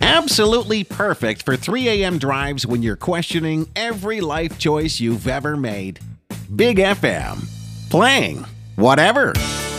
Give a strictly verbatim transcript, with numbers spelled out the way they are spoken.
Absolutely perfect for three a m drives when you're questioning every life choice you've ever made. Big F M. Playing whatever.